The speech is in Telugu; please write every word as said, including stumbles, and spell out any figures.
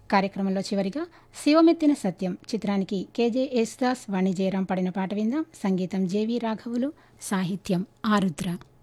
కార్యక్రమంలో చివరిగా శివమెత్తిన సత్యం చిత్రానికి కేజే యేసుదాస్ వాణి జయరాం పడిన పాట విందాం. సంగీతం జేవి రాఘవులు, సాహిత్యం ఆరుద్ర.